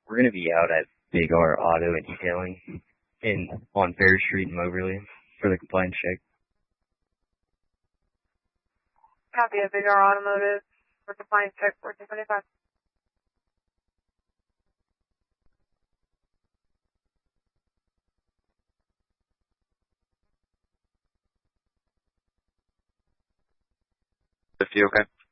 We're going to be out at Big R Auto and Detailing on Fair Street in Moberly for the compliance check. Copy of Big R Automotive for compliance check 1425. Okay.